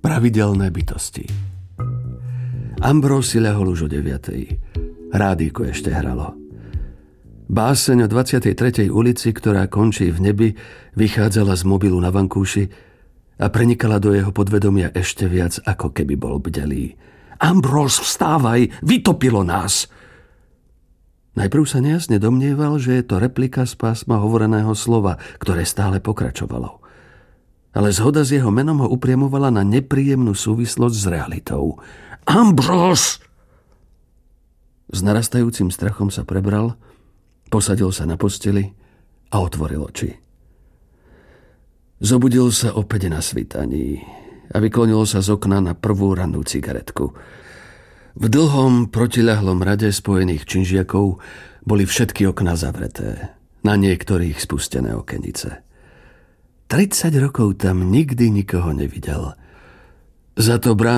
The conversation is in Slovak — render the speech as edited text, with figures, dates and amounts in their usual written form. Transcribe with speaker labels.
Speaker 1: Pravidelné bytosti. Ambrós si ľahol už o 9:00. Rádíko ešte hralo. Báseň o 23. ulici, ktorá končí v nebi, vychádzala z mobilu na vankúši a prenikala do jeho podvedomia ešte viac, ako keby bol bdelý. Ambrós, vstávaj, vytopilo nás! Najprv sa nejasne domnieval, že je to replika z pásma hovoreného slova, ktoré stále pokračovalo. Ale zhoda s jeho menom ho upriamovala na nepríjemnú súvislosť s realitou. Ambrós! S narastajúcim strachom sa prebral, posadil sa na posteli a otvoril oči. Zobudil sa opäť na svítaní a vyklonil sa z okna na prvú rannú cigaretku. V dlhom protiľahlom rade spojených činžiakov boli všetky okná zavreté, na niektorých spustené okenice. 30 rokov tam nikdy nikoho nevidel. Za to